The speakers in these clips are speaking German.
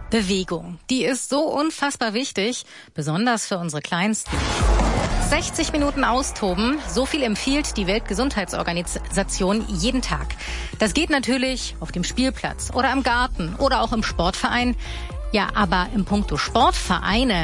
Bewegung, die ist so unfassbar wichtig, besonders für unsere Kleinsten. 60 Minuten austoben, so viel empfiehlt die Weltgesundheitsorganisation jeden Tag. Das geht natürlich auf dem Spielplatz oder im Garten oder auch im Sportverein. Ja, aber im Punkto Sportvereine,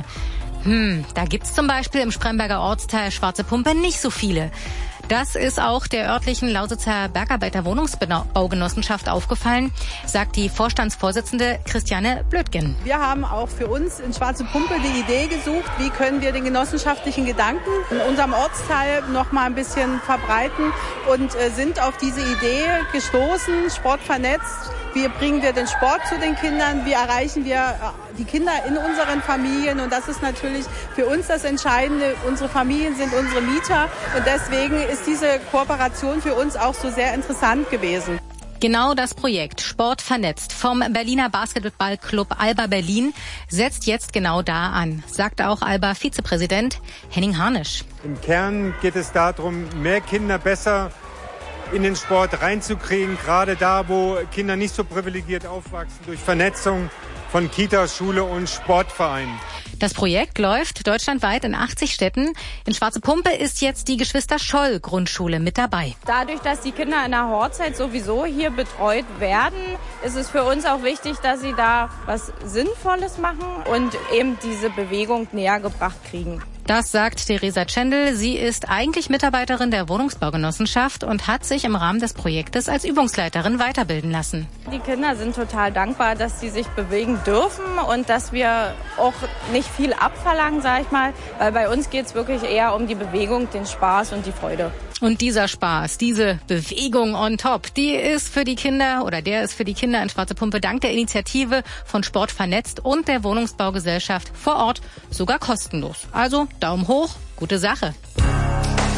da gibt's zum Beispiel im Spremberger Ortsteil Schwarze Pumpe nicht so viele. Das ist auch der örtlichen Lausitzer Bergarbeiter Wohnungsbaugenossenschaft aufgefallen, sagt die Vorstandsvorsitzende Christiane Blödgen. Wir haben auch für uns in Schwarze Pumpe die Idee gesucht, wie können wir den genossenschaftlichen Gedanken in unserem Ortsteil noch mal ein bisschen verbreiten und sind auf diese Idee gestoßen, Sport vernetzt. Wie bringen wir den Sport zu den Kindern? Wie erreichen wir die Kinder in unseren Familien? Und das ist natürlich für uns das Entscheidende. Unsere Familien sind unsere Mieter. Und deswegen ist diese Kooperation für uns auch so sehr interessant gewesen. Genau das Projekt Sport vernetzt vom Berliner Basketballclub Alba Berlin setzt jetzt genau da an, sagt auch Alba-Vizepräsident Henning Harnisch. Im Kern geht es darum, mehr Kinder besser in den Sport reinzukriegen, gerade da, wo Kinder nicht so privilegiert aufwachsen, durch Vernetzung von Kita, Schule und Sportvereinen. Das Projekt läuft deutschlandweit in 80 Städten. In Schwarze Pumpe ist jetzt die Geschwister-Scholl-Grundschule mit dabei. Dadurch, dass die Kinder in der Horzeit sowieso hier betreut werden, ist es für uns auch wichtig, dass sie da was Sinnvolles machen und eben diese Bewegung näher gebracht kriegen. Das sagt Theresa Tschendl. Sie ist eigentlich Mitarbeiterin der Wohnungsbaugenossenschaft und hat sich im Rahmen des Projektes als Übungsleiterin weiterbilden lassen. Die Kinder sind total dankbar, dass sie sich bewegen dürfen und dass wir auch nicht viel abverlangen, sag ich mal, weil bei uns geht es wirklich eher um die Bewegung, den Spaß und die Freude. Und dieser Spaß, diese Bewegung on top, der ist für die Kinder in Schwarze Pumpe dank der Initiative von Sport vernetzt und der Wohnungsbaugesellschaft vor Ort sogar kostenlos. Also Daumen hoch, gute Sache.